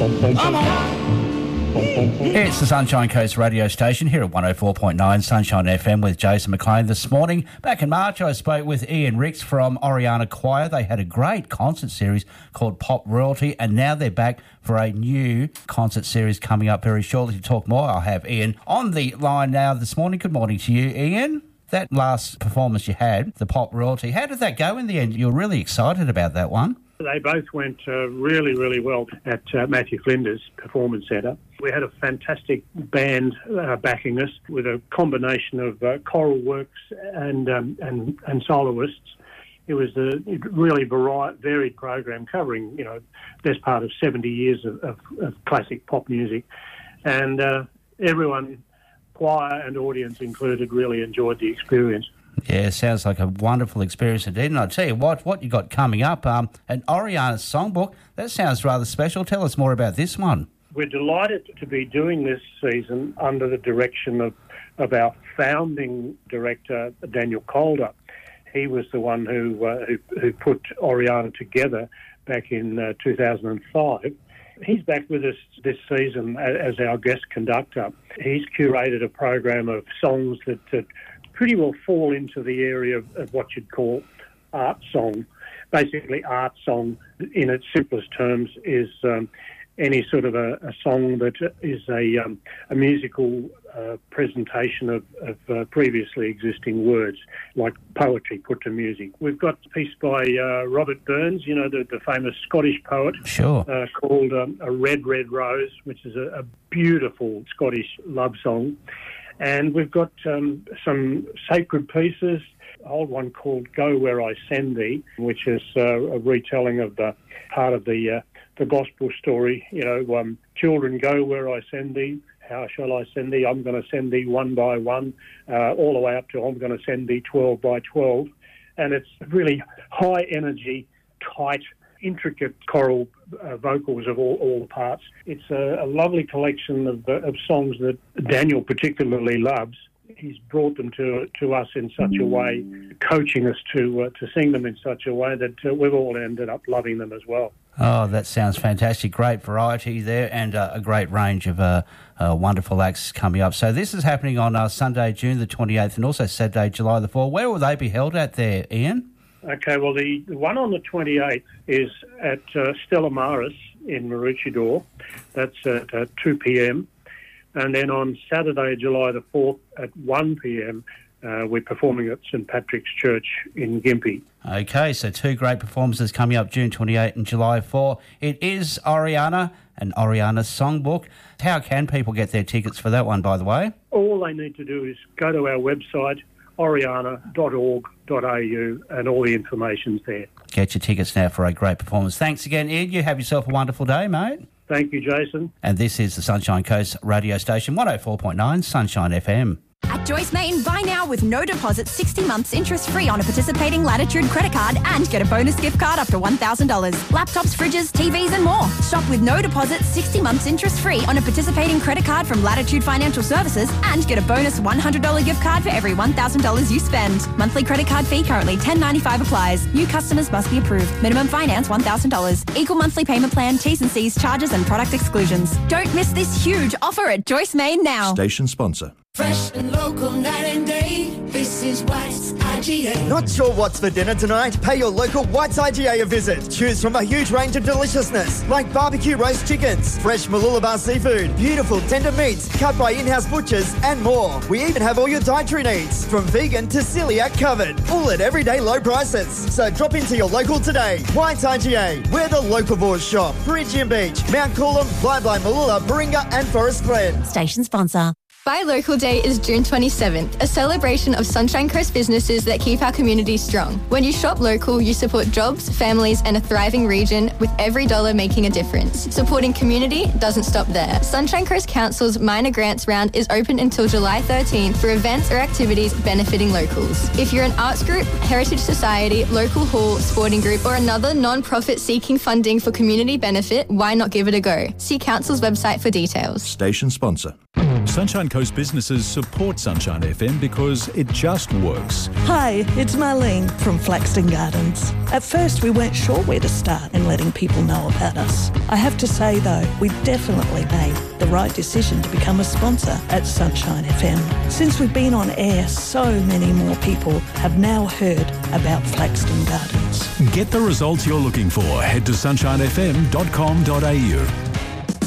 Come on. It's the Sunshine Coast radio station here at 104.9 Sunshine FM with Jason McLean. This morning, back in March, I spoke with Ian Ricks from Oriana Choir. They had a great concert series called Pop Royalty, and now they're back for a new concert series coming up very shortly. To talk more, I'll have Ian on the line now this morning. Good morning to you, Ian. That last performance you had, the Pop Royalty, how did that go in the end? You're really excited about that one. They both went really, really well at Matthew Flinders Performance Centre. We had a fantastic band backing us with a combination of choral works and soloists. It was a really varied program covering, best part of 70 years of classic pop music. And everyone, choir and audience included, really enjoyed the experience. Yeah, sounds like a wonderful experience indeed. And I'll tell you what you got coming up, an Oriana songbook. That sounds rather special. Tell us more about this one. We're delighted to be doing this season under the direction of our founding director, Daniel Calder. He was the one who put Oriana together back in 2005. He's back with us this season as our guest conductor. He's curated a program of songs that pretty well fall into the area of what you'd call art song. Basically, art song, in its simplest terms, is any sort of a song that is a musical presentation of previously existing words, like poetry put to music. We've got a piece by Robert Burns, the famous Scottish poet, sure, called A Red, Red Rose, which is a beautiful Scottish love song. And we've got some sacred pieces, an old one called Go Where I Send Thee, which is a retelling of the part of the gospel story. Children, go where I send thee. How shall I send thee? I'm going to send thee one by one, all the way up to I'm going to send thee 12 by 12. And it's really high energy, tight, intricate choral vocals of all the parts. It's a lovely collection of songs that Daniel particularly loves. He's brought them to us in such a way, coaching us to sing them in such a way that we've all ended up loving them as well. Oh, that sounds fantastic. Great variety there and a great range of wonderful acts coming up. So this is happening on Sunday, June the 28th and also Saturday, July the 4th. Where will they be held at there, Ian? Okay, well, the one on the 28th is at Stella Maris in Maroochydore. That's at 2 p.m. And then on Saturday, July the 4th at 1 p.m, we're performing at St Patrick's Church in Gympie. Okay, so two great performances coming up June 28 and July 4. It is Oriana, an Oriana songbook. How can people get their tickets for that one, by the way? All they need to do is go to our website, oriana.org.au, and all the information's there. Get your tickets now for a great performance. Thanks again, Ian. You have yourself a wonderful day, mate. Thank you, Jason. And this is the Sunshine Coast radio station, 104.9 Sunshine FM. At Joyce Main, buy now with no deposit, 60 months interest-free on a participating Latitude credit card and get a bonus gift card up to $1,000. Laptops, fridges, TVs and more. Shop with no deposit, 60 months interest-free on a participating credit card from Latitude Financial Services and get a bonus $100 gift card for every $1,000 you spend. Monthly credit card fee currently $10.95 applies. New customers must be approved. Minimum finance $1,000. Equal monthly payment plan, T's and C's, charges and product exclusions. Don't miss this huge offer at Joyce Main now. Station sponsor. Fresh and local night and day. This is White's IGA. Not sure what's for dinner tonight? Pay your local White's IGA a visit. Choose from a huge range of deliciousness like barbecue roast chickens, fresh Mooloolaba seafood, beautiful tender meats cut by in-house butchers and more. We even have all your dietary needs, from vegan to celiac covered, all at everyday low prices. So drop into your local today. White's IGA, where the local boys shop. Bridgian Beach, Mount Coolum, Bly, Mooloolaba, Baringa and Forest Glen. Station sponsor. Buy Local Day is June 27th, a celebration of Sunshine Coast businesses that keep our community strong. When you shop local, you support jobs, families and a thriving region, with every dollar making a difference. Supporting community doesn't stop there. Sunshine Coast Council's minor grants round is open until July 13th for events or activities benefiting locals. If you're an arts group, heritage society, local hall, sporting group or another non-profit seeking funding for community benefit, why not give it a go? See Council's website for details. Station sponsor. Sunshine Coast businesses support Sunshine FM because it just works. Hi, it's Marlene from Flaxton Gardens. At first, we weren't sure where to start in letting people know about us. I have to say, though, we definitely made the right decision to become a sponsor at Sunshine FM. Since we've been on air, so many more people have now heard about Flaxton Gardens. Get the results you're looking for. Head to sunshinefm.com.au.